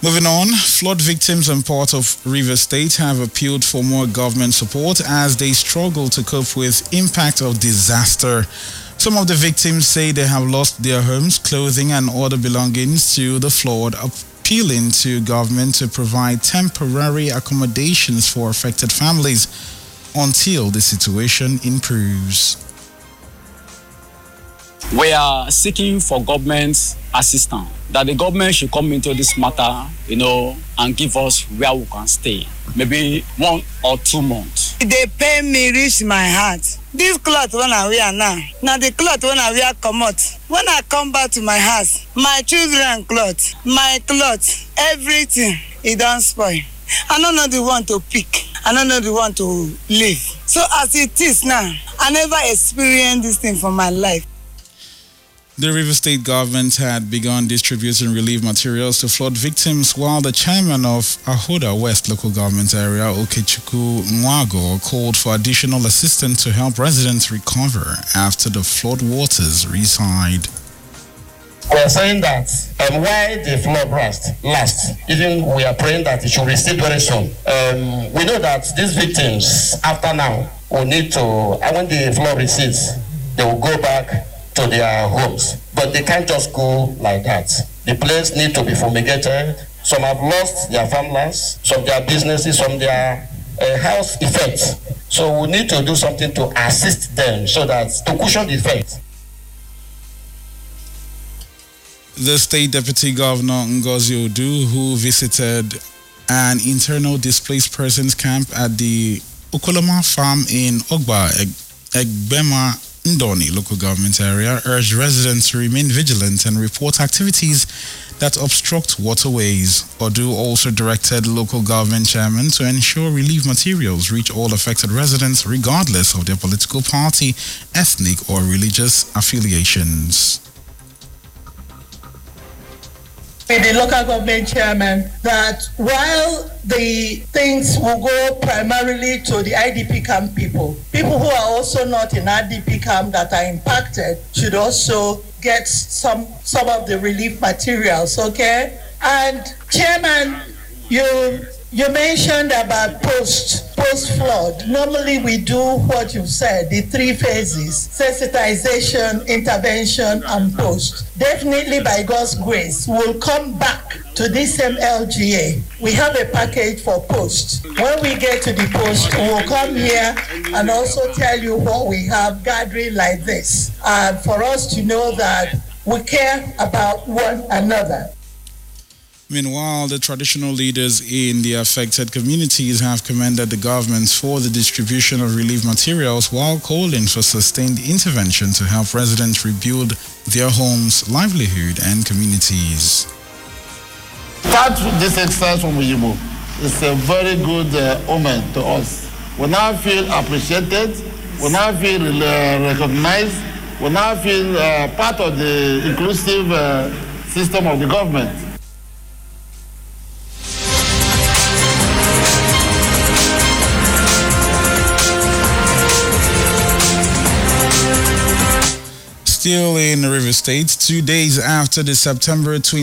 Moving on, flood victims and part of Rivers State have appealed for more government support as they struggle to cope with impact of disaster. Some of the victims say they have lost their homes, clothing and other belongings to the flood, appealing to government to provide temporary accommodations for affected families until the situation improves. We are seeking for government assistance, that the government should come into this matter, and give us where we can stay, maybe 1 or 2 months. They pay me reach my heart. This cloth when I wear now the cloth when I wear come out. When I come back to my house, my children cloth, my cloth, everything, it don't spoil. I don't know the one to pick. I don't know the one to live. So as it is now, I never experienced this thing for my life. The Rivers State government had begun distributing relief materials to flood victims, while the chairman of Ahoda West local government area, Okechukwu Nwago, called for additional assistance to help residents recover after the flood waters reside. We are saying that why the flood last, even we are praying that it should recede very soon. We know that these victims, after now, will need to, when the flood recedes, they will go back to their homes, but they can't just go like that. The place need to be fumigated. Some have lost their farmlands, some their businesses, some their house effects. So we need to do something to assist them so that to cushion the effect. The State Deputy Governor Ngozi Odu, who visited an internal displaced persons camp at the Ukoloma farm in Ogba, Egbema Ndoni local government area, urged residents to remain vigilant and report activities that obstruct waterways. Odu also directed local government chairmen to ensure relief materials reach all affected residents regardless of their political party, ethnic or religious affiliations. The local government chairman that while the things will go primarily to the IDP camp people who are also not in IDP camp that are impacted should also get some of the relief materials, okay? And chairman, you mentioned about post flood. Normally we do what you said, the 3 phases: sensitization, intervention, and post. Definitely by God's grace, we'll come back to this same LGA. We have a package for post. When we get to the post, we'll come here and also tell you what we have gathering like this, for us to know that we care about one another. Meanwhile, the traditional leaders in the affected communities have commended the government for the distribution of relief materials while calling for sustained intervention to help residents rebuild their homes, livelihood, and communities. Start this exercise from Uyibo. It's a very good omen to us. We now feel appreciated, we now feel recognized, we now feel part of the inclusive system of the government. Still in Rivers State, 2 days after the September 20